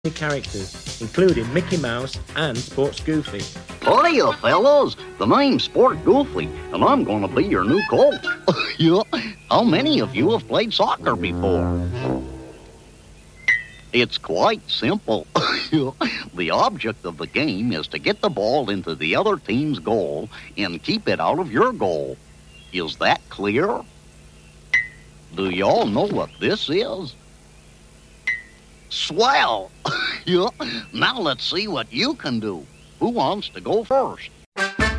characters, including Mickey Mouse and Sports Goofy. Hiya, fellas. The name's Sport Goofy, and I'm going to be your new coach. Yeah. How many of you have played soccer before? It's quite simple. The object of the game is to get the ball into the other team's goal and keep it out of your goal. Is that clear? Do y'all know what this is? Swell! Yeah. Now let's see what you can do. Who wants to go first?